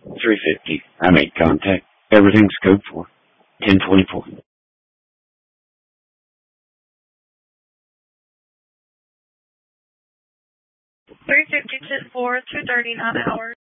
350. I made contact. Everything's code for. 1024. 350, 10-4, 2:30, 9 hours.